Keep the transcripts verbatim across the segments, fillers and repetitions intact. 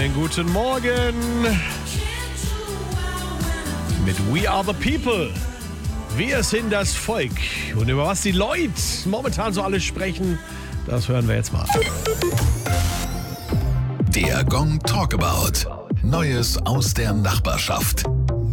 Schönen guten Morgen mit We Are the People. Wir sind das Volk. Und über was die Leute momentan so alles sprechen, das hören wir jetzt mal. Der Gong Talkabout. Neues aus der Nachbarschaft.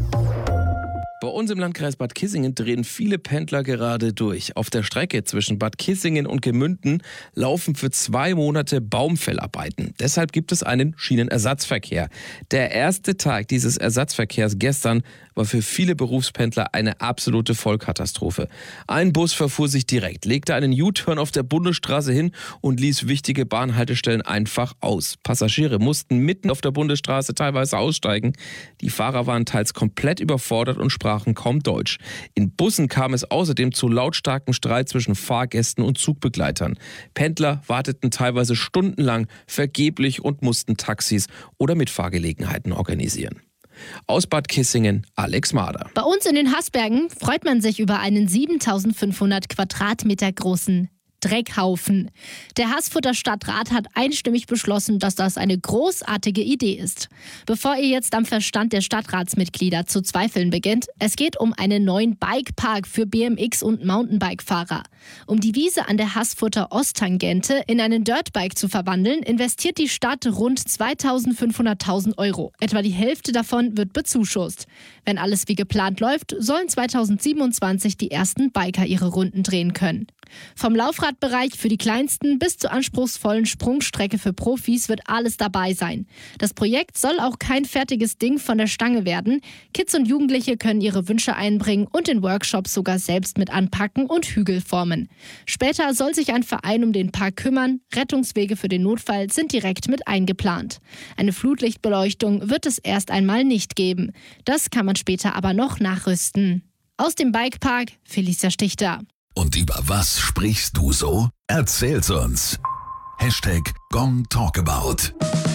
Bei uns im Landkreis Bad Kissingen drehen viele Pendler gerade durch. Auf der Strecke zwischen Bad Kissingen und Gemünden laufen für zwei Monate Baumfellarbeiten. Deshalb gibt es einen Schienenersatzverkehr. Der erste Tag dieses Ersatzverkehrs gestern war für viele Berufspendler eine absolute Vollkatastrophe. Ein Bus verfuhr sich direkt, legte einen U-Turn auf der Bundesstraße hin und ließ wichtige Bahnhaltestellen einfach aus. Passagiere mussten mitten auf der Bundesstraße teilweise aussteigen. Die Fahrer waren teils komplett überfordert und sprachen kaum Deutsch. In Bussen kam es außerdem zu lautstarkem Streit zwischen Fahrgästen und Zugbegleitern. Pendler warteten teilweise stundenlang vergeblich und mussten Taxis oder Mitfahrgelegenheiten organisieren. Aus Bad Kissingen, Alex Mader. Bei uns in den Haßbergen freut man sich über einen siebentausendfünfhundert Quadratmeter großen Dreckhaufen. Der Haßfurter Stadtrat hat einstimmig beschlossen, dass das eine großartige Idee ist. Bevor ihr jetzt am Verstand der Stadtratsmitglieder zu zweifeln beginnt, es geht um einen neuen Bikepark für B M X- und Mountainbike-Fahrer. Um die Wiese an der Haßfurter Osttangente in einen Dirtbike zu verwandeln, investiert die Stadt rund zweitausendfünfhunderttausend Euro. Etwa die Hälfte davon wird bezuschusst. Wenn alles wie geplant läuft, sollen zweitausendsiebenundzwanzig die ersten Biker ihre Runden drehen können. Vom Laufradbereich für die Kleinsten bis zur anspruchsvollen Sprungstrecke für Profis wird alles dabei sein. Das Projekt soll auch kein fertiges Ding von der Stange werden. Kids und Jugendliche können ihre Wünsche einbringen und in Workshops sogar selbst mit anpacken und Hügel formen. Später soll sich ein Verein um den Park kümmern. Rettungswege für den Notfall sind direkt mit eingeplant. Eine Flutlichtbeleuchtung wird es erst einmal nicht geben. Das kann man später aber noch nachrüsten. Aus dem Bikepark, Felicia Stichter. Und über was sprichst du so? Erzähl's uns. Hashtag Gong Talkabout.